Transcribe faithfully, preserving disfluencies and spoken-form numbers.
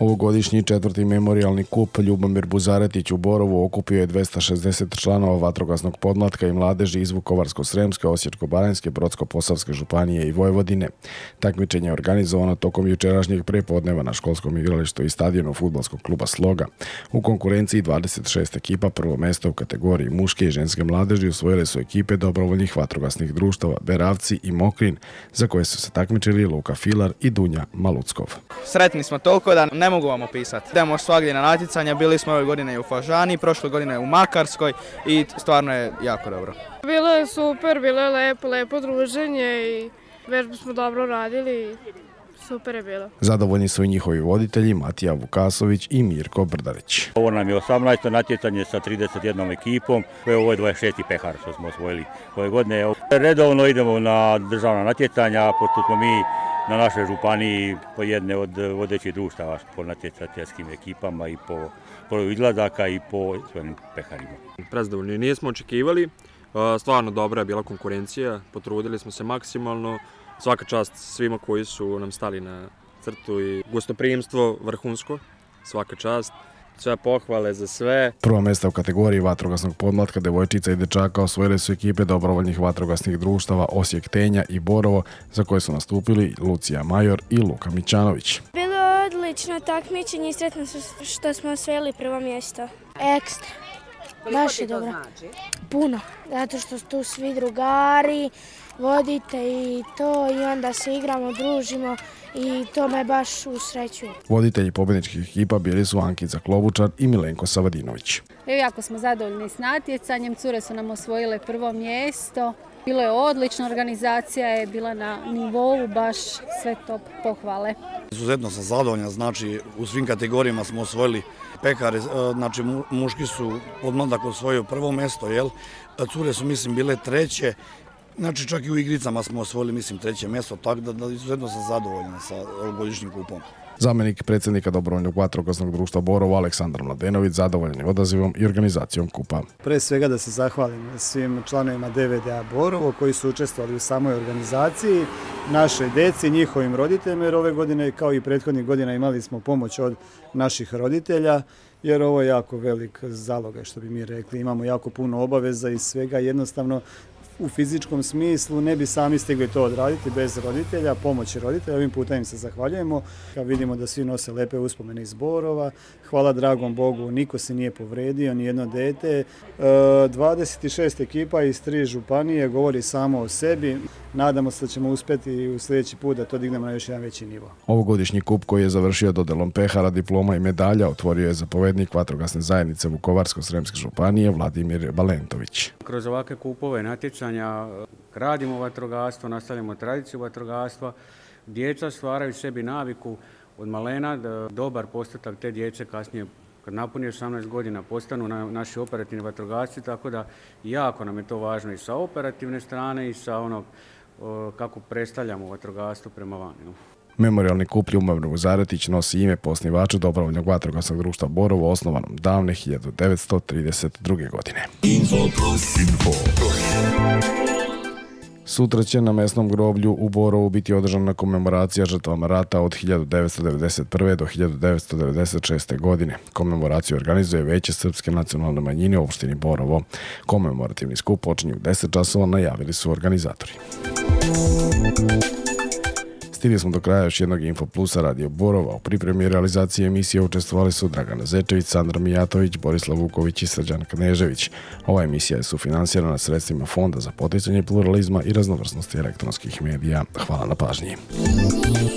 Ovogodišnji četvrti memorijalni kup Ljubomir Buzaretić u Borovu okupio je dvesta šezdeset članova vatrogasnog podmlatka i mladeži iz Vukovarsko-sremske, Osječko-baranjske, Brodsko-posavske županije i Vojvodine. Takmičenje je organizovano tokom jučerašnjeg prepodneva na školskom igralištu i stadionu fudbalskog kluba Sloga. U konkurenciji dvadeset šest ekipa, prvo mesto u kategoriji muške i ženske mladeži osvojile su ekipe dobrovoljnih vatrogasnih društava Beravci i Mokrin, za koje su se takmičili Luka Filar i Dunja Maluckov. Sretni smo toliko da ne mogu vam opisati. Idemo svagdje na natjecanja, bili smo ove godine i u Fažani, prošle godine u Makarskoj i stvarno je jako dobro. Bilo je super, bilo je lepo, lepo druženje i već smo dobro radili. Super je bilo. Zadovoljni su i njihovi voditelji Matija Vukasović i Mirko Brdarić. Ovo nam je osamnaesto natjecanje sa trideset jednom ekipom, ovo je dvadeset šesti pehar što smo osvojili ove godine. Redovno idemo na državna natjecanja, pošto smo mi na našoj županiji po jedne od vodećih društava po natjecateljskim ekipama i po broju izlazaka i po svojim peharima. Prezadovoljni nismo očekivali, stvarno dobra je bila konkurencija, potrudili smo se maksimalno. Svaka čast svima koji su nam stali na crtu i gostoprijemstvo vrhunsko, svaka čast. Sve pohvale za sve. Prva mjesta u kategoriji vatrogasnog podmlatka devojčica i dečaka osvojile su ekipe dobrovoljnih vatrogasnih društava Osijek Tenja i Borovo, za koje su nastupili Lucija Major i Luka Mićanović. Bilo je odlično takmičenje i sretno što smo osvojili prvo mjesto. Ekstra. Baš je dobro. Puno. Zato što su tu svi drugari, vodite i to i onda se igramo, družimo i to me baš usrećuje. Voditelji pobjedničkih ekipa bili su Ankica Klobučar i Milenko Savadinović. Evo, jako smo zadovoljni s natjecanjem, cure su nam osvojile prvo mjesto. Bilo je odlično, organizacija je bila na nivou, baš sve top, pohvale. Izuzetno sam zadovoljan, znači u svim kategorijama smo osvojili pehare, znači muški su podmladak osvojio prvo mjesto, jel? Cure su mislim bile treće, znači čak i u igricama smo osvojili mislim treće mjesto, tako da, da izuzetno sam zadovoljan sa ovogodišnjim kupom. Zamjenik predsjednika dobrovoljnog vatrogasnog društva Borovo Aleksandar Mladenović zadovoljan je odazivom i organizacijom kupa. Pre svega da se zahvalim svim članovima D V D A Borovo koji su učestvovali u samoj organizaciji, našoj deci, njihovim roditeljima, jer ove godine kao i prethodnih godina imali smo pomoć od naših roditelja, jer ovo je jako velik zalogaj, što bi mi rekli. Imamo jako puno obaveza i svega, jednostavno u fizičkom smislu ne bi sami stigli to odraditi bez roditelja, pomoći roditelja. Ovim putem im se zahvaljujemo. Kao vidimo da svi nose lepe uspomene iz Borova. Hvala dragom Bogu, niko se nije povredio, ni jedno dete. dvadeset šest ekipa iz tri županije govori samo o sebi. Nadamo se da ćemo uspjeti u sljedeći put da to dignemo na još jedan veći nivo. Ovogodišnji kup koji je završio dodelom pehara, diploma i medalja otvorio je zapovednik vatrogasne zajednice Vukovarsko-sremske županije Vladimir Balentović. Kroz ovakve kupove natjecanja radimo vatrogastvo, nastavljamo tradiciju vatrogastva. Djeca stvaraju sebi naviku od malena da dobar postotak te djece kasnije kad napuni osamnaest godina postanu na naši operativni vatrogasci, tako da jako nam je to važno i sa operativne strane i sa onog kako predstavljamo vatrogastvo prema vani. Memorijalni kup Ljubomir Buzaretić nosi ime po osnivaču dobrovoljnog vatrogasnog društva Borovo, osnovanom davne hiljadu devetsto trideset druge. godine. Info plus. Info plus. Sutra će na mesnom groblju u Borovu biti održana komemoracija žrtvama rata od hiljadu devetsto devedeset prve. do hiljadu devetsto devedeset šeste. godine. Komemoraciju organizuje Veće srpske nacionalne manjine u opštini Borovo. Komemorativni skup počinje u deset časova, najavili su organizatori. Stigli smo do kraja još jednog Info Plusa Radio Borova. U pripremi i realizaciji emisije učestvovali su Dragana Zečević, Sandra Mijatović, Borislav Vuković i Srđan Knežević. Ova emisija je sufinansirana sredstvima Fonda za poticanje pluralizma i raznovrsnosti elektronskih medija. Hvala na pažnji.